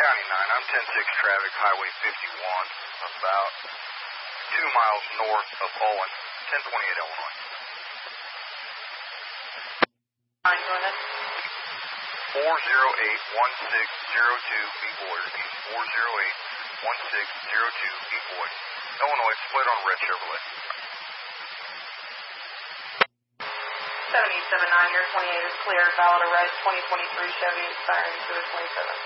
County 9, I'm 10-6 traffic, Highway 51, about 2 miles north of Owen, 1028 Illinois. 9, go ahead. 408-1602, B-Boy, repeat, 408-1602, B-Boy, Illinois, split on red Chevrolet. 7879, your 28 is clear, valid arrest, 2023 Chevy, expiring 2/27.